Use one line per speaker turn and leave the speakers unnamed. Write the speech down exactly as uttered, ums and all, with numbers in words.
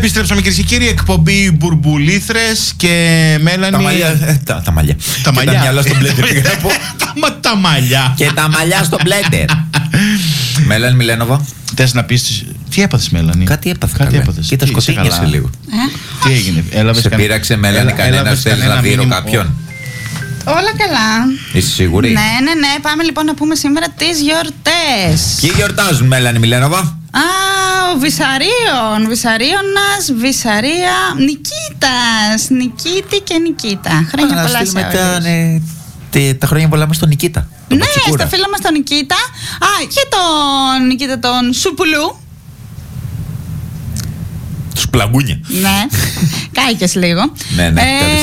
Επιστρέψαμε, κυρίες και κύριοι. Εκπομπή Μπουρμπουλήθρες και Μέλανη.
Τα μαλλιά. Ε, τα, τα μαλλιά.
Τα μαλλιά.
Και τα μυαλά στο μπλέντερ.
τα, τα μαλλιά.
Και τα μαλλιά στο μπλέντερ. Μέλανη Μιλένοβα.
Θες να πεις. Τι έπαθες, Μέλανη?
Κάτι έπαθα.
Κάτι έπαθες.
Κοίτα, σκοτεινιέσαι λίγο.
Τι έγινε? Έλαβες
Σε
κανένα...
πείραξε, Μέλανη, κανένας θέλει να δει κάποιον?
Όλα καλά.
Είσαι σίγουρη?
Ναι, ναι, ναι. Πάμε λοιπόν να πούμε σήμερα τις γιορτές.
Ποιοι γιορτάζουν, Μέλανη Μιλένοβα?
Α, ο Βυσαρίων. Βυσαρίωνας, Βυσαρία. Νικήτας. Νικήτη και Νικήτα. Χρόνια πολλά σε όλους.
Τα χρόνια πολλά μας στον Νικήτα.
Ναι, στα φίλα μας τον Νικήτα. Α, και τον Νικήτα τον Σουπουλού.
Τους πλαγκούνια.
Ναι, κάηκες λίγο.
Ναι, ναι,